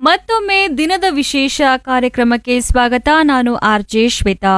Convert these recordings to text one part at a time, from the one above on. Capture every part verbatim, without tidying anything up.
ಮತ್ತೊಮ್ಮೆ ದಿನದ ವಿಶೇಷ ಕಾರ್ಯಕ್ರಮಕ್ಕೆ ಸ್ವಾಗತ. ನಾನು ಆರ್ಜೆ ಶ್ವೇತಾ.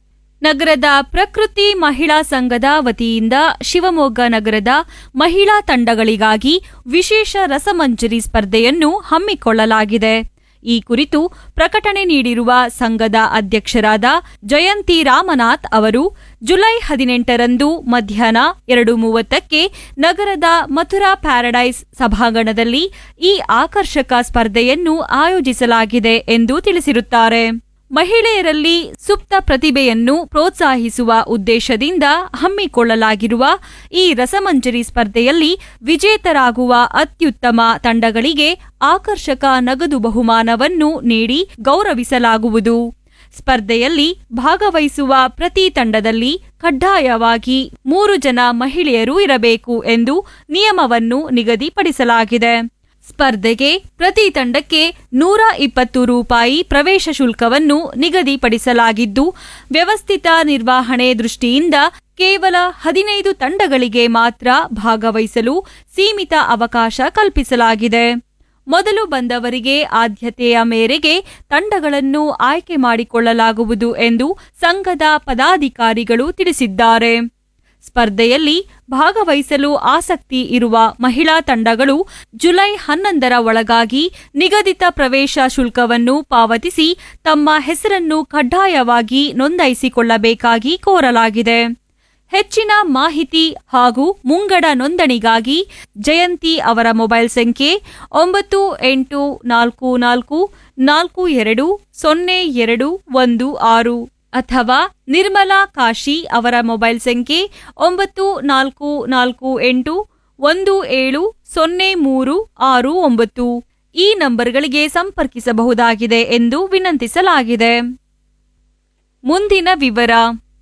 ನಗರದ ಪ್ರಕೃತಿ ಮಹಿಳಾ ಸಂಘದ ವತಿಯಿಂದ ಶಿವಮೊಗ್ಗ ನಗರದ ಮಹಿಳಾ ತಂಡಗಳಿಗಾಗಿ ವಿಶೇಷ ರಸಮಂಜರಿ ಸ್ಪರ್ಧೆಯನ್ನು ಹಮ್ಮಿಕೊಳ್ಳಲಾಗಿದೆ. ಈ ಕುರಿತು ಪ್ರಕಟಣೆ ನೀಡಿರುವ ಸಂಘದ ಅಧ್ಯಕ್ಷರಾದ ಜಯಂತಿ ರಾಮನಾಥ್ ಅವರು ಜುಲೈ ಹದಿನೆಂಟರಂದು ಮಧ್ಯಾಹ್ನ ಎರಡು ಮೂವತ್ತಕ್ಕೆ ನಗರದ ಮಥುರಾ ಪ್ಯಾರಡೈಸ್ ಸಭಾಂಗಣದಲ್ಲಿ ಈ ಆಕರ್ಷಕ ಸ್ಪರ್ಧೆಯನ್ನು ಆಯೋಜಿಸಲಾಗಿದೆ ಎಂದು ತಿಳಿಸಿರುತ್ತಾರೆ. ಮಹಿಳೆಯರಲ್ಲಿ ಸುಪ್ತ ಪ್ರತಿಭೆಯನ್ನು ಪ್ರೋತ್ಸಾಹಿಸುವ ಉದ್ದೇಶದಿಂದ ಹಮ್ಮಿಕೊಳ್ಳಲಾಗಿರುವ ಈ ರಸಮಂಜರಿ ಸ್ಪರ್ಧೆಯಲ್ಲಿ ವಿಜೇತರಾಗುವ ಅತ್ಯುತ್ತಮ ತಂಡಗಳಿಗೆ ಆಕರ್ಷಕ ನಗದು ಬಹುಮಾನವನ್ನು ನೀಡಿ ಗೌರವಿಸಲಾಗುವುದು. ಸ್ಪರ್ಧೆಯಲ್ಲಿ ಭಾಗವಹಿಸುವ ಪ್ರತಿ ತಂಡದಲ್ಲಿ ಕಡ್ಡಾಯವಾಗಿ ಮೂರು ಜನ ಮಹಿಳೆಯರು ಇರಬೇಕು ಎಂದು ನಿಯಮವನ್ನು ನಿಗದಿಪಡಿಸಲಾಗಿದೆ. ಸ್ಪರ್ಧೆಗೆ ಪ್ರತಿ ತಂಡಕ್ಕೆ ನೂರ ಇಪ್ಪತ್ತು ರೂಪಾಯಿ ಪ್ರವೇಶ ಶುಲ್ಕವನ್ನು ನಿಗದಿಪಡಿಸಲಾಗಿದ್ದು, ವ್ಯವಸ್ಥಿತ ನಿರ್ವಹಣೆ ದೃಷ್ಟಿಯಿಂದ ಕೇವಲ ಹದಿನೈದು ತಂಡಗಳಿಗೆ ಮಾತ್ರ ಭಾಗವಹಿಸಲು ಸೀಮಿತ ಅವಕಾಶ ಕಲ್ಪಿಸಲಾಗಿದೆ. ಮೊದಲು ಬಂದವರಿಗೆ ಆದ್ಯತೆಯ ಮೇರೆಗೆ ತಂಡಗಳನ್ನು ಆಯ್ಕೆ ಮಾಡಿಕೊಳ್ಳಲಾಗುವುದು ಎಂದು ಸಂಘದ ಪದಾಧಿಕಾರಿಗಳು ತಿಳಿಸಿದ್ದಾರೆ. ಸ್ಪರ್ಧೆಯಲ್ಲಿ ಭಾಗವಹಿಸಲು ಆಸಕ್ತಿ ಇರುವ ಮಹಿಳಾ ತಂಡಗಳು ಜುಲೈ ಹನ್ನೊಂದರ ಒಳಗಾಗಿ ನಿಗದಿತ ಪ್ರವೇಶ ಶುಲ್ಕವನ್ನು ಪಾವತಿಸಿ ತಮ್ಮ ಹೆಸರನ್ನು ಕಡ್ಡಾಯವಾಗಿ ನೋಂದಾಯಿಸಿಕೊಳ್ಳಬೇಕಾಗಿ ಕೋರಲಾಗಿದೆ. ಹೆಚ್ಚಿನ ಮಾಹಿತಿ ಹಾಗೂ ಮುಂಗಡ ನೋಂದಣಿಗಾಗಿ ಜಯಂತಿ ಅವರ ಮೊಬೈಲ್ ಸಂಖ್ಯೆ ಒಂಬತ್ತು ಎಂಟು ನಾಲ್ಕು ನಾಲ್ಕು ನಾಲ್ಕು ಎರಡು ಸೊನ್ನೆ ಎರಡು ಒಂದು ಆರು ಅಥವಾ ನಿರ್ಮಲಾ ಕಾಶಿ ಅವರ ಮೊಬೈಲ್ ಸಂಖ್ಯೆ ಒಂಬತ್ತು ನಾಲ್ಕು ನಾಲ್ಕು ಎಂಟು ಒಂದು ಏಳು ಸೊನ್ನೆ ಮೂರು ಆರು ಒಂಬತ್ತು ಈ ನಂಬರ್ಗಳಿಗೆ ಸಂಪರ್ಕಿಸಬಹುದಾಗಿದೆ ಎಂದು ವಿನಂತಿಸಲಾಗಿದೆ. ಮುಂದಿನ ವಿವರ.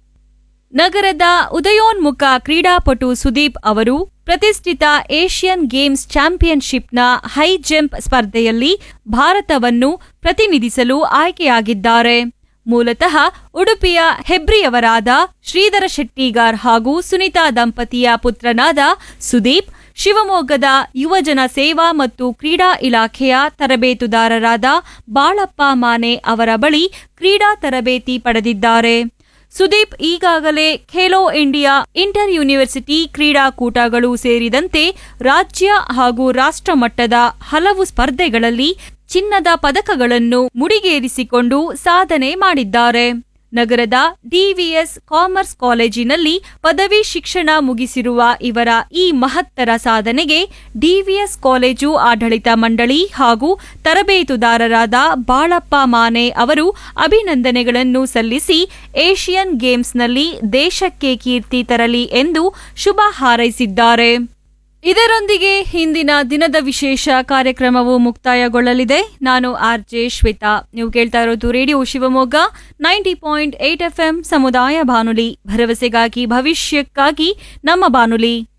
ನಗರದ ಉದಯೋನ್ಮುಖ ಕ್ರೀಡಾಪಟು ಸುದೀಪ್ ಅವರು ಪ್ರತಿಷ್ಠಿತ ಏಷ್ಯನ್ ಗೇಮ್ಸ್ ಚಾಂಪಿಯನ್ಶಿಪ್ನ ಹೈ ಜಂಪ್ ಸ್ಪರ್ಧೆಯಲ್ಲಿ ಭಾರತವನ್ನು ಪ್ರತಿನಿಧಿಸಲು ಆಯ್ಕೆಯಾಗಿದ್ದಾರೆ. ಮೂಲತಃ ಉಡುಪಿಯ ಹೆಬ್ರಿಯವರಾದ ಶ್ರೀಧರ ಶೆಟ್ಟಿಗಾರ್ ಹಾಗೂ ಸುನಿತಾ ದಂಪತಿಯ ಪುತ್ರನಾದ ಸುದೀಪ್ ಶಿವಮೊಗ್ಗದ ಯುವಜನ ಸೇವಾ ಮತ್ತು ಕ್ರೀಡಾ ಇಲಾಖೆಯ ತರಬೇತುದಾರರಾದ ಬಾಳಪ್ಪ ಮಾನೆ ಅವರ ಬಳಿ ಕ್ರೀಡಾ ತರಬೇತಿ ಪಡೆದಿದ್ದಾರೆ. ಸುದೀಪ್ ಈಗಾಗಲೇ ಖೇಲೋ ಇಂಡಿಯಾ ಇಂಟರ್ ಯೂನಿವರ್ಸಿಟಿ ಕ್ರೀಡಾಕೂಟಗಳು ಸೇರಿದಂತೆ ರಾಜ್ಯ ಹಾಗೂ ರಾಷ್ಟ್ರ ಮಟ್ಟದ ಹಲವು ಸ್ಪರ್ಧೆಗಳಲ್ಲಿ ಚಿನ್ನದ ಪದಕಗಳನ್ನು ಮುಡಿಗೇರಿಸಿಕೊಂಡು ಸಾಧನೆ ಮಾಡಿದ್ದಾರೆ. ನಗರದ ಡಿವಿಎಸ್ ಕಾಮರ್ಸ್ ಕಾಲೇಜಿನಲ್ಲಿ ಪದವಿ ಶಿಕ್ಷಣ ಮುಗಿಸಿರುವ ಇವರ ಈ ಮಹತ್ತರ ಸಾಧನೆಗೆ ಡಿವಿಎಸ್ ಕಾಲೇಜು ಆಡಳಿತ ಮಂಡಳಿ ಹಾಗೂ ತರಬೇತುದಾರರಾದ ಬಾಳಪ್ಪ ಮಾನೆ ಅವರು ಅಭಿನಂದನೆಗಳನ್ನು ಸಲ್ಲಿಸಿ ಏಷ್ಯನ್ ಗೇಮ್ಸ್ನಲ್ಲಿ ದೇಶಕ್ಕೆ ಕೀರ್ತಿ ತರಲಿ ಎಂದು ಶುಭ ಹಾರೈಸಿದ್ದಾರೆ. ಇದರೊಂದಿಗೆ ಹಿಂದಿನ ದಿನದ ವಿಶೇಷ ಕಾರ್ಯಕ್ರಮವು ಮುಕ್ತಾಯಗೊಳ್ಳಲಿದೆ. ನಾನು ಆರ್ಜೆ ಶ್ವೇತಾ. ನೀವು ಕೇಳ್ತಾ ಇರೋದು radio Shivamogga ninety point eight FM ಸಮುದಾಯ ಬಾನುಲಿ, ಭರವಸೆಗಾಗಿ ಭವಿಷ್ಯಕ್ಕಾಗಿ ನಮ್ಮ ಬಾನುಲಿ.